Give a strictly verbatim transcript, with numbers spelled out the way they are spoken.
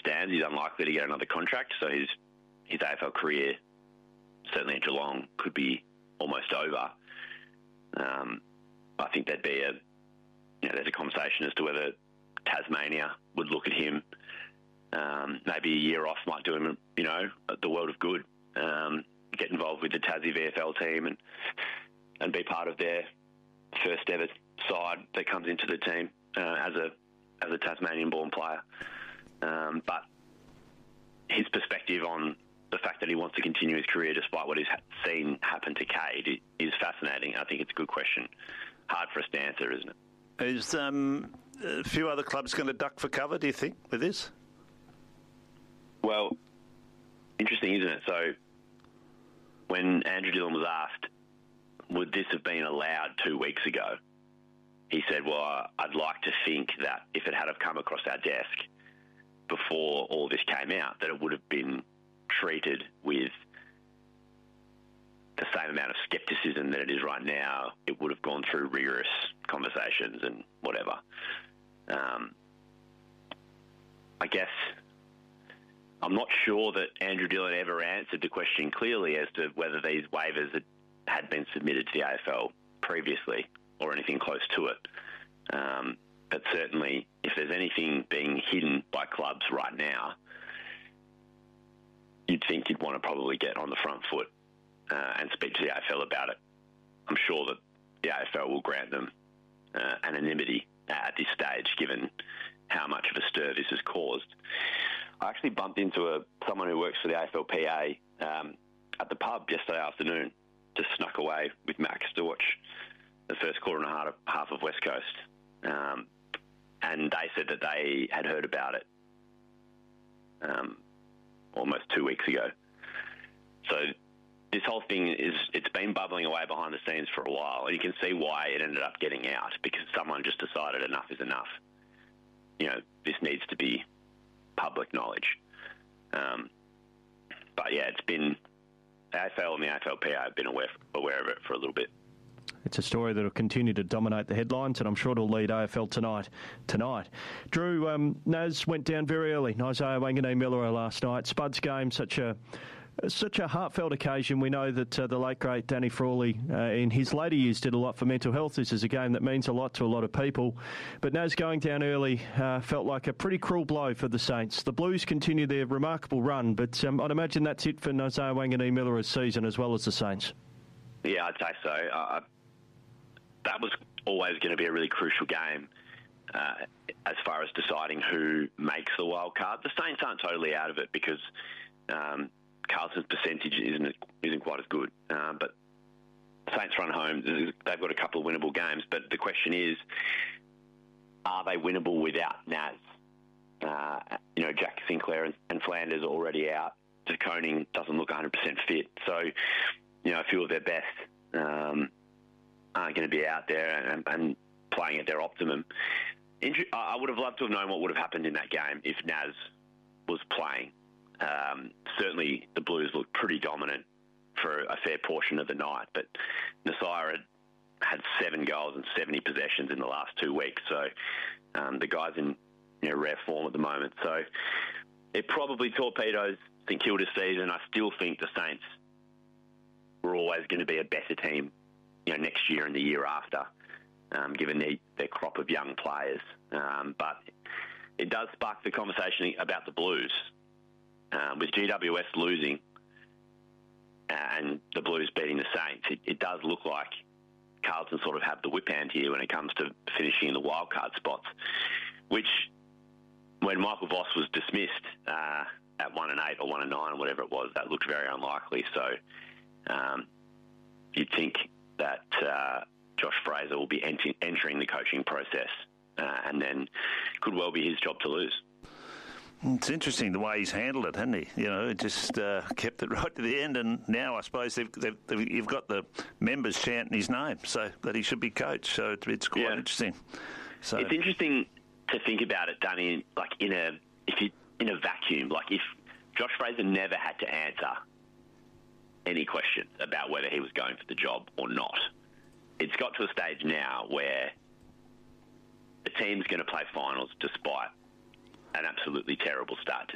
stands, he's unlikely to get another contract, so his his A F L career, certainly at Geelong, could be almost over. Um, I think there'd be a, you know, there's a conversation as to whether Tasmania would look at him. Um, maybe a year off might do him, you know, the world of good. Um, get involved with the Tassie V F L team and and be part of their first ever side that comes into the team uh, as a as a Tasmanian-born player. Um, but his perspective on the fact that he wants to continue his career despite what he's seen happen to Cade is fascinating. I think it's a good question. Hard for us to answer, isn't it? Is um, a few other clubs going to duck for cover, do you think, with this? Well, interesting, isn't it? So when Andrew Dillon was asked, would this have been allowed two weeks ago? He said, well, I'd like to think that if it had have come across our desk before all this came out, that it would have been treated with the same amount of scepticism that it is right now. It would have gone through rigorous conversations and whatever. Um, I guess I'm not sure that Andrew Dillon ever answered the question clearly as to whether these waivers had, had been submitted to the A F L previously or anything close to it. Um, but certainly, if there's anything being hidden by clubs right now, you'd think you'd want to probably get on the front foot uh, and speak to the A F L about it. I'm sure that the A F L will grant them uh, anonymity at this stage, given how much of a stir this has caused. I actually bumped into a someone who works for the A F L P A um, at the pub yesterday afternoon, just snuck away with Max to watch the first quarter and a half, half of West Coast. Um, and they said that they had heard about it um, almost two weeks ago. So this whole thing is, it's been bubbling away behind the scenes for a while, and you can see why it ended up getting out, because someone just decided enough is enough. You know, this needs to be public knowledge. Um, but yeah, it's been, A F L and the A F L P A have been aware, aware of it for a little bit. It's a story that will continue to dominate the headlines, and I'm sure it'll lead A F L tonight. Tonight, Drew, um, Naz went down very early. Isaiah Wanganeen-Miller last night. Spud's game, such a such a heartfelt occasion. We know that uh, the late great Danny Frawley, uh, in his later years, did a lot for mental health. This is a game that means a lot to a lot of people. But Naz going down early uh, felt like a pretty cruel blow for the Saints. The Blues continue their remarkable run, but um, I'd imagine that's it for Isaiah Wanganeen-Miller's season as well as the Saints. Yeah, I'd say so. Uh, that was always going to be a really crucial game uh, as far as deciding who makes the wild card. The Saints aren't totally out of it because um, Carlton's percentage isn't isn't quite as good. Uh, but Saints run home. They've got a couple of winnable games. But the question is, are they winnable without Naz? Uh, you know, Jack Sinclair and, and Flanders are already out. De Koning doesn't look one hundred percent fit. So, you know, a few of their best um, aren't going to be out there and, and playing at their optimum. I would have loved to have known what would have happened in that game if Naz was playing. Um, certainly the Blues looked pretty dominant for a fair portion of the night, but Nasiah had had seven goals and seventy possessions in the last two weeks, so um, the guy's in you know, rare form at the moment. So it probably torpedoes St Kilda's season. I still think the Saints were always going to be a better team you know, next year and the year after, um, given their, their crop of young players. Um, but it does spark the conversation about the Blues. Um, with G W S losing and the Blues beating the Saints, it, it does look like Carlton sort of have the whip hand here when it comes to finishing in the wildcard spots, which when Michael Voss was dismissed uh, at one and eight or one and nine or whatever it was, that looked very unlikely. So um, you'd think that uh, Josh Fraser will be ent- entering the coaching process uh, and then could well be his job to lose. It's interesting the way he's handled it, hasn't he? You know, just uh, kept it right to the end, and now I suppose they've, they've, they've, you've got the members chanting his name, so that he should be coached. So it's, it's quite yeah. interesting. So it's interesting to think about it, Danny. Like in a if you in a vacuum, like if Josh Fraser never had to answer any question about whether he was going for the job or not, it's got to a stage now where the team's going to play finals despite an absolutely terrible start to